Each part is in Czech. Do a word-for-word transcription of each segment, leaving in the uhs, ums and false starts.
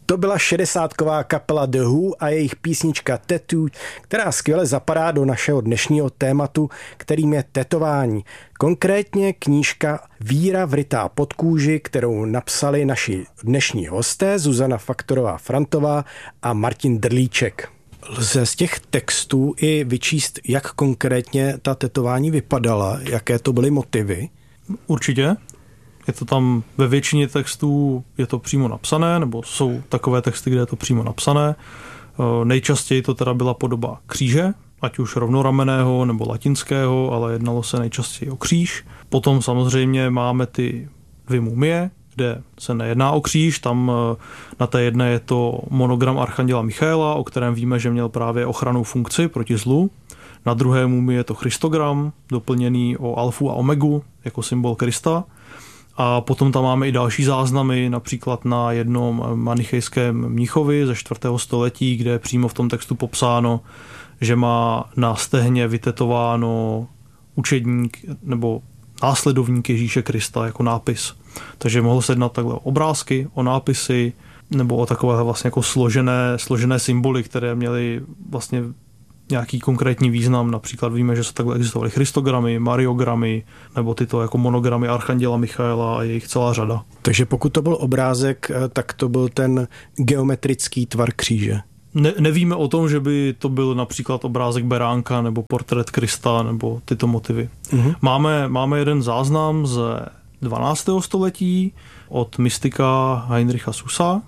To byla šedesátková kapela The Who a jejich písnička Tattoo, která skvěle zapadá do našeho dnešního tématu, kterým je tetování. Konkrétně knížka Víra vrytá pod kůži, kterou napsali naši dnešní hosté Zuzana Faktorová-Frantová a Martin Drlíček. Lze z těch textů i vyčíst, jak konkrétně ta tetování vypadala, jaké to byly motivy? Určitě. Je to tam ve většině textů, je to přímo napsané, nebo jsou takové texty, kde je to přímo napsané. Nejčastěji to teda byla podoba kříže, ať už rovnoramenného nebo latinského, ale jednalo se nejčastěji o kříž. Potom samozřejmě máme ty dvě mumie, kde se nejedná o kříž, tam na té jedné je to monogram archanděla Michaela, o kterém víme, že měl právě ochrannou funkci proti zlu. Na druhé mumii je to Christogram, doplněný o alfu a omegu jako symbol Krista. A potom tam máme i další záznamy, například na jednom manichejském mnichovi ze čtvrtého století, kde je přímo v tom textu popsáno, že má na stehně vytetováno učedník nebo následovník Ježíše Krista jako nápis. Takže mohlo se jednat takhle o obrázky, o nápisy nebo o takové vlastně jako složené, složené symboly, které měly vlastně nějaký konkrétní význam. Například víme, že se takhle existovaly christogramy, mariogramy nebo tyto jako monogramy archanděla Michaela a jejich celá řada. Takže pokud to byl obrázek, tak to byl ten geometrický tvar kříže. Ne, nevíme o tom, že by to byl například obrázek beránka nebo portrét Krista nebo tyto motivy. Uh-huh. Máme, máme jeden záznam ze dvanáctého století od mystika Heinricha Susa,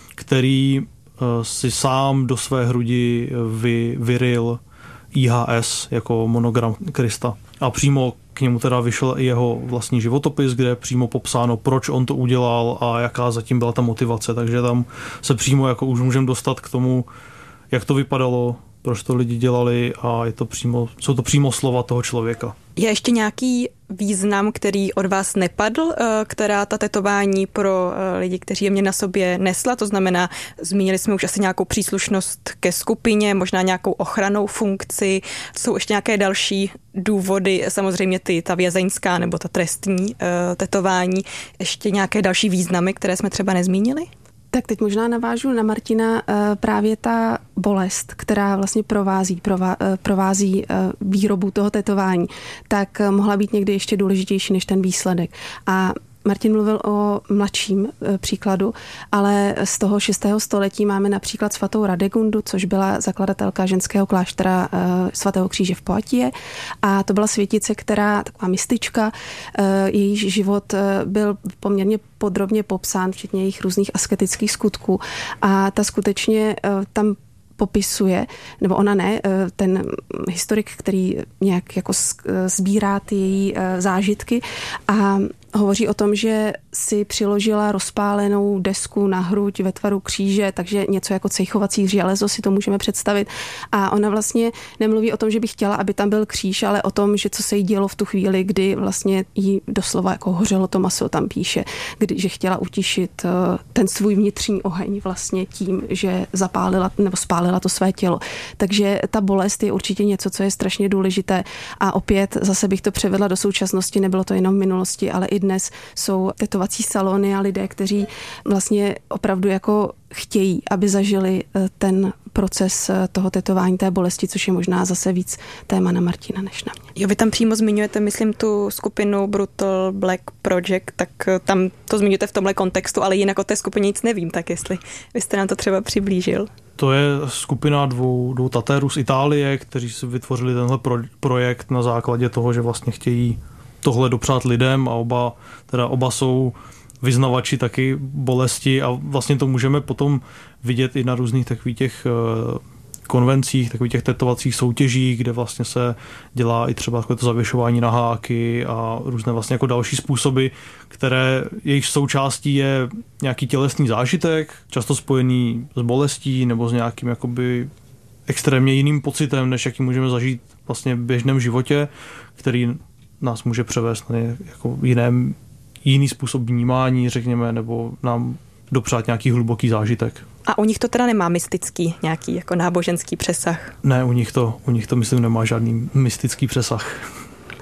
který si sám do své hrudi vy, vyryl I H S jako monogram Krista. A přímo k němu teda vyšel i jeho vlastní životopis, kde je přímo popsáno, proč on to udělal a jaká zatím byla ta motivace. Takže tam se přímo jako už můžeme dostat k tomu, jak to vypadalo, proč to lidi dělali a je to přímo, jsou to přímo slova toho člověka. Je ještě nějaký význam, který od vás nepadl, která ta tetování pro lidi, kteří je mě na sobě nesla? To znamená, zmínili jsme už asi nějakou příslušnost ke skupině, možná nějakou ochrannou funkci. Jsou ještě nějaké další důvody, samozřejmě ty, ta vězeňská nebo ta trestní uh, tetování, ještě nějaké další významy, které jsme třeba nezmínili? Tak teď možná navážu na Martina právě ta bolest, která vlastně provází, provází výrobu toho tetování, tak mohla být někdy ještě důležitější než ten výsledek. A Martin mluvil o mladším příkladu, ale z toho šestého století máme například svatou Radegundu, což byla zakladatelka ženského kláštera svatého kříže v Poitiers. A to byla světice, která, taková mystička, jejíž život byl poměrně podrobně popsán, včetně jejich různých asketických skutků. A ta skutečně tam popisuje, nebo ona ne, ten historik, který nějak jako sbírá ty její zážitky a hovoří o tom, že si přiložila rozpálenou desku na hruď ve tvaru kříže, takže něco jako cejchovací železo si to můžeme představit. A ona vlastně nemluví o tom, že by chtěla, aby tam byl kříž, ale o tom, že co se jí dělo v tu chvíli, kdy vlastně jí doslova jako hořelo to maso, tam píše, kdy, že chtěla utišit ten svůj vnitřní oheň vlastně tím, že zapálila nebo spálila to své tělo. Takže ta bolest je určitě něco, co je strašně důležité. A opět zase bych to převedla do současnosti, nebylo to jenom v minulosti, ale i dnes jsou tetovací salony a lidé, kteří vlastně opravdu jako chtějí, aby zažili ten proces toho tetování, té bolesti, což je možná zase víc téma na Martina než na mě. Jo, vy tam přímo zmiňujete, myslím, tu skupinu Brutal Black Project, tak tam to zmiňujete v tomhle kontextu, ale jinak o té skupině nic nevím, tak jestli vy jste nám to třeba přiblížil. To je skupina dvou, dvou tatérů z Itálie, kteří si vytvořili tenhle pro, projekt na základě toho, že vlastně chtějí tohle dopřát lidem a oba, teda oba jsou vyznavači taky bolesti a vlastně to můžeme potom vidět i na různých takových těch konvencích, takových těch tetovacích soutěžích, kde vlastně se dělá i třeba takové to zavěšování na háky a různé vlastně jako další způsoby, které jejich součástí je nějaký tělesný zážitek, často spojený s bolestí nebo s nějakým jakoby extrémně jiným pocitem, než jaký můžeme zažít vlastně v běžném životě, který nás může převést na jako jiném, jiný způsob vnímání, řekněme, nebo nám dopřát nějaký hluboký zážitek. A u nich to teda nemá mystický, nějaký jako náboženský přesah? Ne, u nich to, u nich to myslím nemá žádný mystický přesah.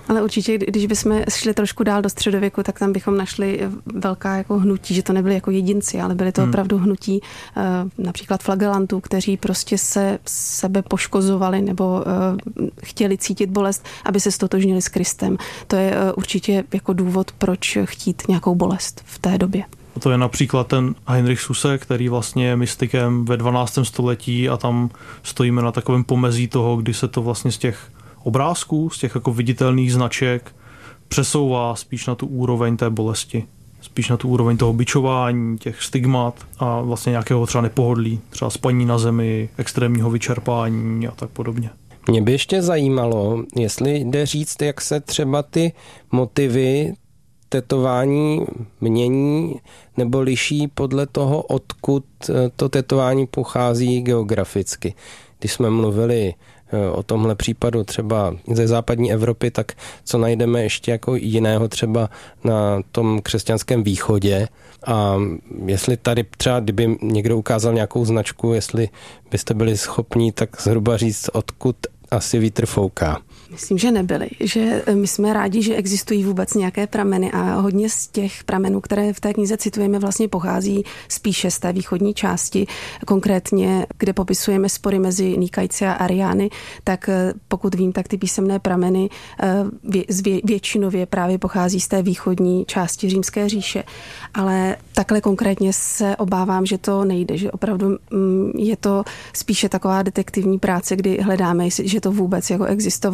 Ale určitě, když bychom šli trošku dál do středověku, tak tam bychom našli velká jako hnutí, že to nebyli jako jedinci, ale byly to hmm. opravdu hnutí například flagelantů, kteří prostě se sebe poškozovali nebo chtěli cítit bolest, aby se stotožnili s Kristem. To je určitě jako důvod, proč chtít nějakou bolest v té době. To je například ten Heinrich Susse, který vlastně je mystikem ve dvanáctém století a tam stojíme na takovém pomezí toho, kdy se to vlastně z těch obrázků, z těch jako viditelných značek přesouvá spíš na tu úroveň té bolesti. Spíš na tu úroveň toho bičování, těch stigmat a vlastně nějakého třeba nepohodlí, třeba spaní na zemi, extrémního vyčerpání a tak podobně. Mě by ještě zajímalo, jestli jde říct, jak se třeba ty motivy tetování mění nebo liší podle toho, odkud to tetování pochází geograficky. Když jsme mluvili o tomhle případu třeba ze západní Evropy, tak co najdeme ještě jako jiného třeba na tom křesťanském východě a jestli tady třeba, kdyby někdo ukázal nějakou značku, jestli byste byli schopni tak zhruba říct, odkud asi vítr fouká. Myslím, že nebyly. Že my jsme rádi, že existují vůbec nějaké prameny a hodně z těch pramenů, které v té knize citujeme, vlastně pochází spíše z té východní části. Konkrétně, kde popisujeme spory mezi Nikajci a Ariány, tak pokud vím, tak ty písemné prameny vě, většinově právě pochází z té východní části Římské říše. Ale takhle konkrétně se obávám, že to nejde, že opravdu je to spíše taková detektivní práce, kdy hledáme, že to vůbec jako existovalo